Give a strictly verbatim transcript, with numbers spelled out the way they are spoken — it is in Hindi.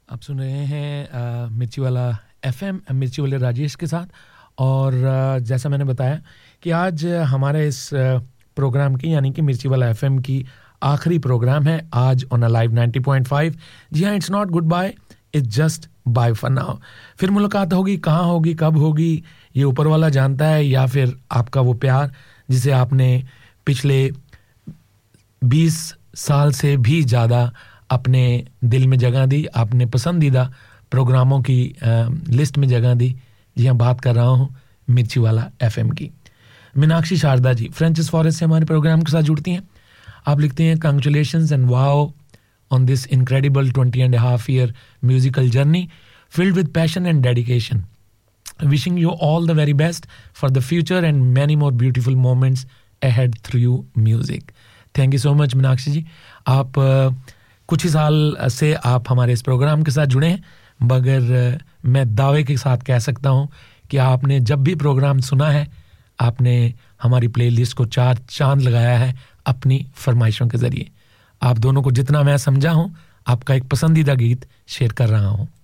आप सुन रहे हैं मिर्ची वाला एफएम मिर्ची वाले राजेश के साथ और जैसा मैंने बताया कि आज हमारे इस प्रोग्राम की यानी कि मिर्ची वाला एफएम की आखिरी प्रोग्राम है आज on a live ninety point five G हां it's not good bye it's just by for now फिर मुलाकात होगी कहां होगी कब होगी ये ऊपर वाला जानता है या फिर आपका वो प्यार जिसे आपने पिछले बीस साल से भी ज़्यादा अपने दिल में जगह दी अपने पसंदीदा प्रोग्रामों की आ, लिस्ट में जगह दी जी हाँ बात कर रहा हूँ मिर्ची वाला एफएम की मीनाक्षी शारदा जी फ्रेंचिस फॉरेस्ट से हमारे प्रोग्राम के साथ जुड़ती हैं आप लिखते हैं congratulations and wow on this incredible twenty and a half year musical journey filled with passion and dedication. Wishing you all the very best for the future and many more beautiful moments ahead through music. Thank you so much Meenakshi जी आप uh, कुछ ही साल से आप हमारे इस प्रोग्राम के साथ जुड़े हैं मगर uh, मैं दावे के साथ कह सकता हूं कि आपने जब भी प्रोग्राम सुना है आपने हमारी प्लेलिस्ट को चार चांद लगाया है अपनी फरमाइशों के जरिए आप दोनों को जितना मैं समझा हूं आपका एक पसंदीदा गीत शेयर कर रहा हूं